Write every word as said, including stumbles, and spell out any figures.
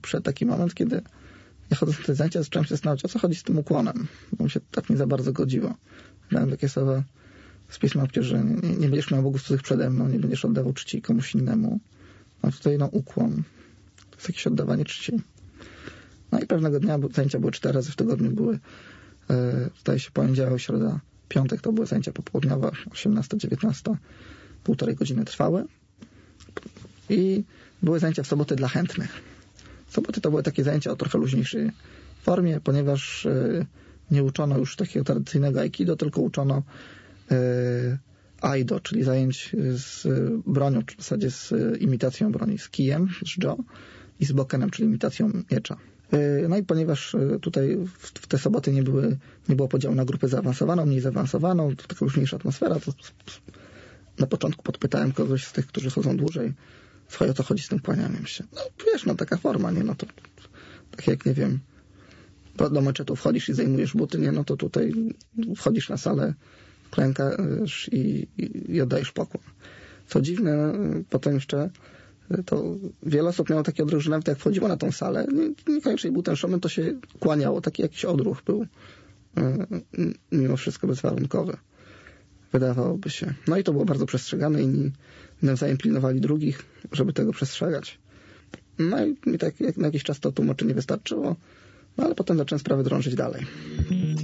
przyszedł taki moment, kiedy ja chodząc na te zajęcia zacząłem się zastanawiać, o co chodzi z tym ukłonem. Bo mi się tak nie za bardzo godziło. Miałem takie słowa z Pisma, że nie, nie będziesz miał bogów cudzych przede mną, nie będziesz oddawał czci komuś innemu. A tutaj no ukłon. To jest jakieś oddawanie czci. No i pewnego dnia zajęcia były cztery razy w tygodniu. Były, e, zdaje się, poniedziałek, środa, piątek to były zajęcia popołudniowe, osiemnasta dziewiętnasta, półtorej godziny trwały. I były zajęcia w soboty dla chętnych. Soboty to były takie zajęcia o trochę luźniejszej formie, ponieważ e, nie uczono już takiego tradycyjnego aikido, tylko uczono e, aido, czyli zajęć z bronią, czy w zasadzie z imitacją broni, z kijem, z jo i z bokenem, czyli imitacją miecza. No i ponieważ tutaj w te soboty nie, były, nie było podziału na grupę zaawansowaną, mniej zaawansowaną, to taka luźniejsza atmosfera, to na początku podpytałem kogoś z tych, którzy chodzą dłużej, słuchaj, o co chodzi z tym kłanianiem się. No wiesz, no taka forma, nie, no to tak jak, nie wiem, do meczetu wchodzisz i zajmujesz buty, nie, no to tutaj wchodzisz na salę, klękasz i, i, i oddajesz pokłon. Co dziwne, potem jeszcze to wiele osób miało taki odruch, że nawet jak wchodziło na tą salę, niekoniecznie był ten szomen, to się kłaniało. Taki jakiś odruch był mimo wszystko bezwarunkowy. Wydawałoby się. No i to było bardzo przestrzegane. Inni nawzajem pilnowali drugich, żeby tego przestrzegać. No i mi tak jak na jakiś czas to tłumaczenie wystarczyło, no ale potem zacząłem sprawę drążyć dalej.